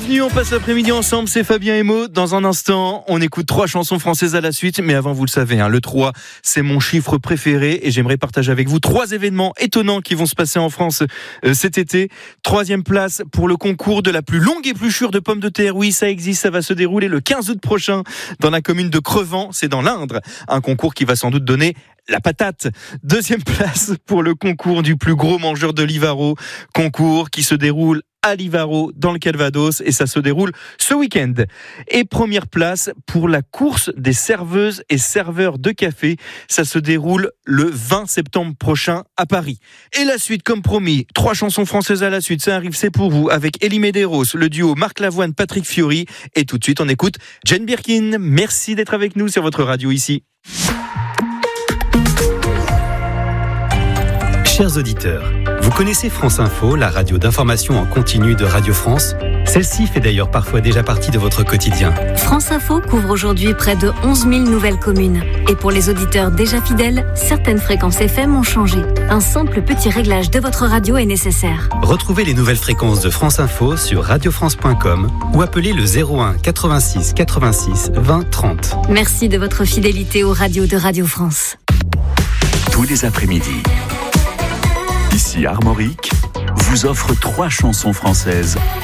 Bienvenue, on passe l'après-midi ensemble, c'est Fabien et Maud. Dans un instant, on écoute 3 chansons françaises à la suite. Mais avant, vous le savez, le 3, c'est mon chiffre préféré. Et j'aimerais partager avec vous 3 événements étonnants qui vont se passer en France cet été. 3e place pour le concours de la plus longue épluchure de pommes de terre. Oui, ça existe, ça va se dérouler le 15 août prochain dans la commune de Crevant, c'est dans l'Indre. Un concours qui va sans doute donner la patate. 2e place pour le concours du plus gros mangeur de Livaro. Concours qui se déroule à Livaro, dans le Calvados, et ça se déroule ce week-end. Et 1re place pour la course des serveuses et serveurs de café. Ça se déroule le 20 septembre prochain à Paris. Et la suite, comme promis, 3 chansons françaises à la suite. Ça arrive, c'est pour vous, avec Elie Medeiros, le duo Marc Lavoine, Patrick Fiori. Et tout de suite, on écoute Jane Birkin. Merci d'être avec nous sur votre radio ici. Chers auditeurs, vous connaissez France Info, la radio d'information en continu de Radio France ? Celle-ci fait d'ailleurs parfois déjà partie de votre quotidien. France Info couvre aujourd'hui près de 11 000 nouvelles communes. Et pour les auditeurs déjà fidèles, certaines fréquences FM ont changé. Un simple petit réglage de votre radio est nécessaire. Retrouvez les nouvelles fréquences de France Info sur radiofrance.com ou appelez le 01 86 86 20 30. Merci de votre fidélité aux radios de Radio France. Tous les après-midi, ici Armorique vous offre 3 chansons françaises